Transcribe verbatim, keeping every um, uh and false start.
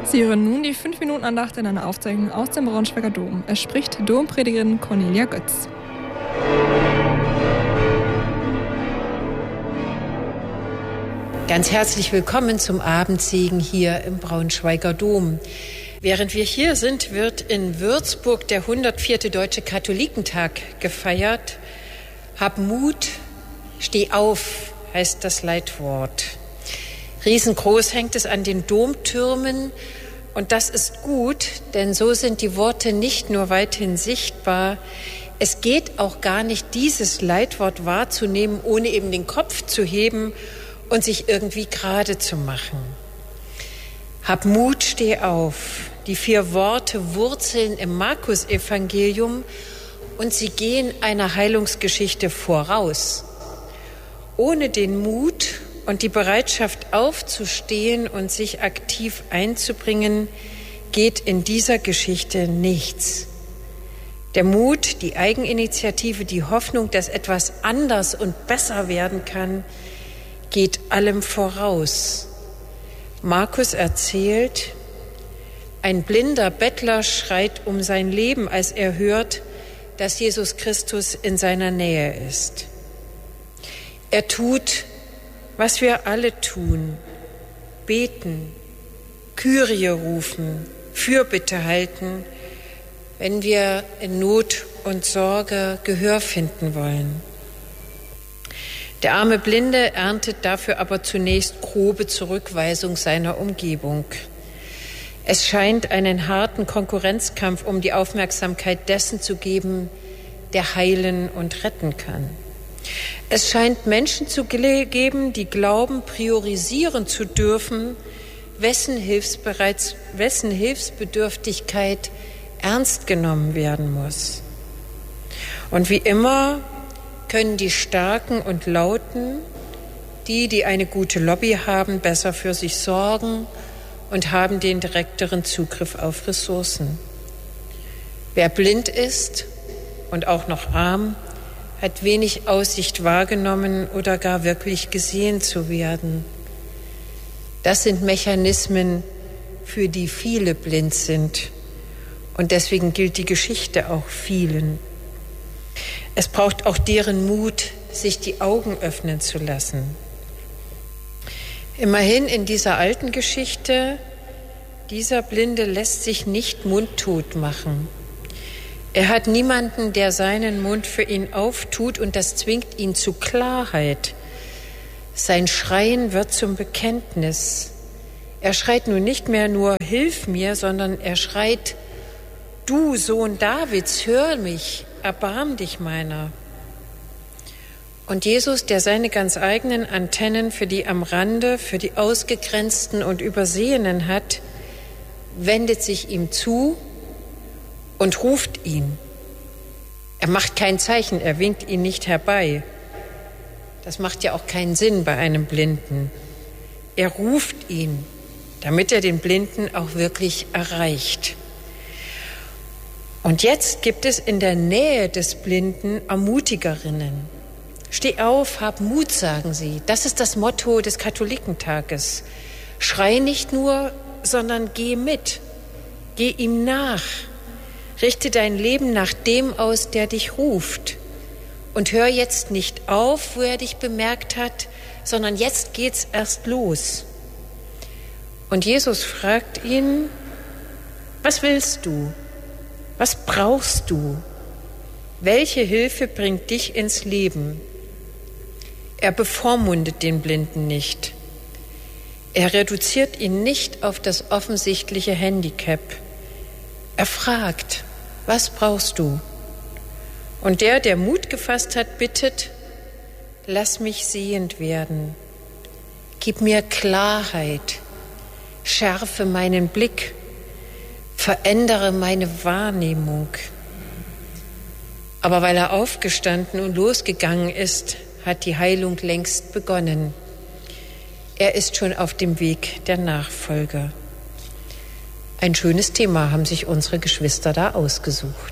Sie hören nun die fünf Minuten Andacht in einer Aufzeichnung aus dem Braunschweiger Dom. Es spricht Dompredigerin Cornelia Götz. Ganz herzlich willkommen zum Abendsegen hier im Braunschweiger Dom. Während wir hier sind, wird in Würzburg der hundertvierte Deutsche Katholikentag gefeiert. Hab Mut, steh auf, heißt das Leitwort. Riesengroß hängt es an den Domtürmen und das ist gut, denn so sind die Worte nicht nur weithin sichtbar. Es geht auch gar nicht, dieses Leitwort wahrzunehmen, ohne eben den Kopf zu heben und sich irgendwie gerade zu machen. Hab Mut, steh auf. Die vier Worte wurzeln im Markus-Evangelium und sie gehen einer Heilungsgeschichte voraus. Ohne den Mut und die Bereitschaft aufzustehen und sich aktiv einzubringen, geht in dieser Geschichte nichts. Der Mut, die Eigeninitiative, die Hoffnung, dass etwas anders und besser werden kann, geht allem voraus. Markus erzählt, ein blinder Bettler schreit um sein Leben, als er hört, dass Jesus Christus in seiner Nähe ist. Er tut, was wir alle tun, beten, Kyrie rufen, Fürbitte halten, wenn wir in Not und Sorge Gehör finden wollen. Der arme Blinde erntet dafür aber zunächst grobe Zurückweisung seiner Umgebung. Es scheint einen harten Konkurrenzkampf um die Aufmerksamkeit dessen zu geben, der heilen und retten kann. Es scheint Menschen zu geben, die glauben, priorisieren zu dürfen, wessen Hilfsbereits, wessen Hilfsbedürftigkeit ernst genommen werden muss. Und wie immer können die Starken und Lauten, die, die eine gute Lobby haben, besser für sich sorgen und haben den direkteren Zugriff auf Ressourcen. Wer blind ist und auch noch arm, hat wenig Aussicht wahrgenommen oder gar wirklich gesehen zu werden. Das sind Mechanismen, für die viele blind sind. Und deswegen gilt die Geschichte auch vielen. Es braucht auch deren Mut, sich die Augen öffnen zu lassen. Immerhin in dieser alten Geschichte, dieser Blinde lässt sich nicht mundtot machen. Er hat niemanden, der seinen Mund für ihn auftut, und das zwingt ihn zu Klarheit. Sein Schreien wird zum Bekenntnis. Er schreit nun nicht mehr nur, hilf mir, sondern er schreit, du Sohn Davids, hör mich, erbarm dich meiner. Und Jesus, der seine ganz eigenen Antennen für die am Rande, für die Ausgegrenzten und Übersehenen hat, wendet sich ihm zu und ruft ihn. Er macht kein Zeichen, er winkt ihn nicht herbei. Das macht ja auch keinen Sinn bei einem Blinden. Er ruft ihn, damit er den Blinden auch wirklich erreicht. Und jetzt gibt es in der Nähe des Blinden Ermutigerinnen. Steh auf, hab Mut, sagen sie. Das ist das Motto des Katholikentages. Schrei nicht nur, sondern geh mit. Geh ihm nach. Richte dein Leben nach dem aus, der dich ruft. Und hör jetzt nicht auf, wo er dich bemerkt hat, sondern jetzt geht's erst los. Und Jesus fragt ihn, was willst du? Was brauchst du? Welche Hilfe bringt dich ins Leben? Er bevormundet den Blinden nicht. Er reduziert ihn nicht auf das offensichtliche Handicap. Er fragt, was brauchst du? Und der, der Mut gefasst hat, bittet, lass mich sehend werden. Gib mir Klarheit. Schärfe meinen Blick. Verändere meine Wahrnehmung. Aber weil er aufgestanden und losgegangen ist, hat die Heilung längst begonnen. Er ist schon auf dem Weg der Nachfolge. Ein schönes Thema haben sich unsere Geschwister da ausgesucht.